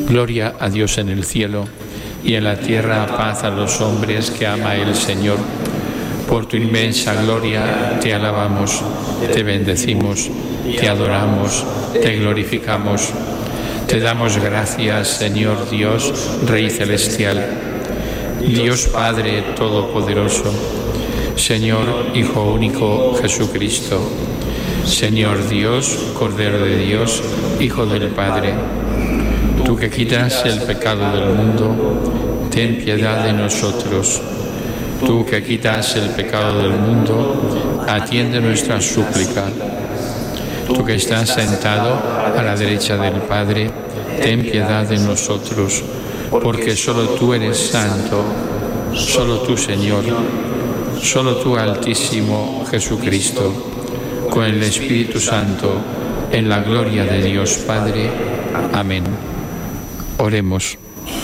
Gloria a Dios en el cielo, y en la tierra paz a los hombres que ama el Señor. Por tu inmensa gloria te alabamos, te bendecimos, te adoramos, te glorificamos. Te damos gracias, Señor Dios, Rey celestial, Dios Padre Todopoderoso, Señor Hijo único Jesucristo, Señor Dios, Cordero de Dios, Hijo del Padre. Tú que quitas el pecado del mundo, ten piedad de nosotros. Tú que quitas el pecado del mundo, atiende nuestra súplica. Tú que estás sentado a la derecha del Padre, ten piedad de nosotros, porque solo tú eres santo, solo tú, Señor, solo tú, Altísimo Jesucristo, con el Espíritu Santo, en la gloria de Dios Padre. Amén. Oremos.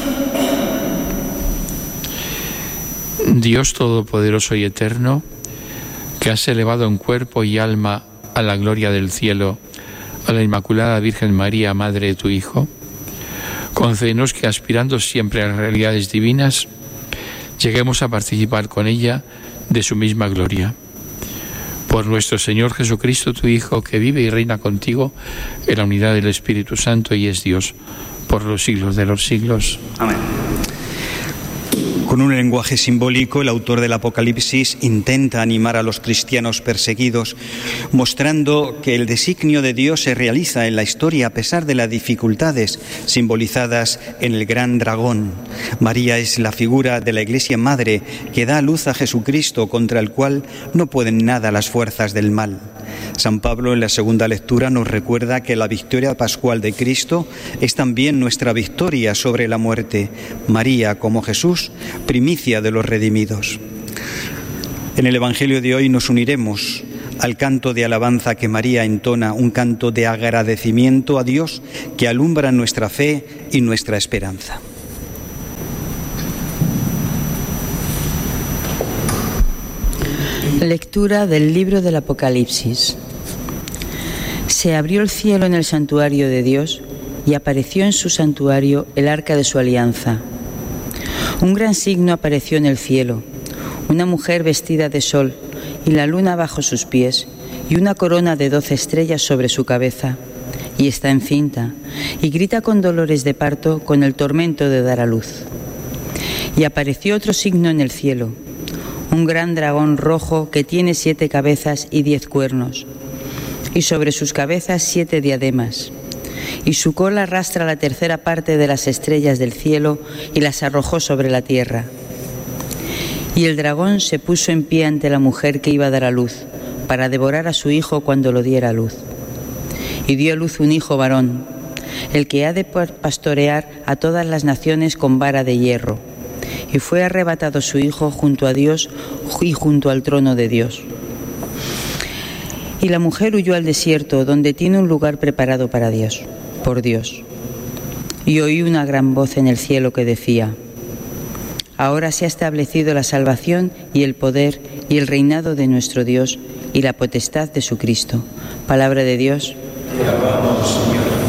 Dios Todopoderoso y Eterno, que has elevado en cuerpo y alma a la gloria del cielo a la Inmaculada Virgen María, Madre de tu Hijo, concédenos que, aspirando siempre a las realidades divinas, lleguemos a participar con ella de su misma gloria. Por nuestro Señor Jesucristo, tu Hijo, que vive y reina contigo en la unidad del Espíritu Santo y es Dios, por los siglos de los siglos. Amén. Con un lenguaje simbólico, el autor del Apocalipsis intenta animar a los cristianos perseguidos, mostrando que el designio de Dios se realiza en la historia a pesar de las dificultades simbolizadas en el gran dragón. María es la figura de la Iglesia Madre que da a luz a Jesucristo, contra el cual no pueden nada las fuerzas del mal. San Pablo, en la segunda lectura, nos recuerda que la victoria pascual de Cristo es también nuestra victoria sobre la muerte. María, como Jesús, primicia de los redimidos. En el Evangelio de hoy nos uniremos al canto de alabanza que María entona, un canto de agradecimiento a Dios que alumbra nuestra fe y nuestra esperanza. Lectura del libro del Apocalipsis. Se abrió el cielo en el santuario de Dios y apareció en su santuario el arca de su alianza. Un gran signo apareció en el cielo, una mujer vestida de sol y la luna bajo sus pies y una corona de 12 estrellas sobre su cabeza, y está encinta y grita con dolores de parto, con el tormento de dar a luz. Y apareció otro signo en el cielo, un gran dragón rojo que tiene 7 cabezas y 10 cuernos, y sobre sus cabezas 7 diademas, y su cola arrastra la tercera parte de las estrellas del cielo y las arrojó sobre la tierra. Y el dragón se puso en pie ante la mujer que iba a dar a luz, para devorar a su hijo cuando lo diera a luz. Y dio a luz un hijo varón, el que ha de pastorear a todas las naciones con vara de hierro. Y fue arrebatado su hijo junto a Dios y junto al trono de Dios. Y la mujer huyó al desierto, donde tiene un lugar preparado para Dios, por Dios. Y oí una gran voz en el cielo que decía: ahora se ha establecido la salvación y el poder y el reinado de nuestro Dios y la potestad de su Cristo. Palabra de Dios. Te alabamos, Señor.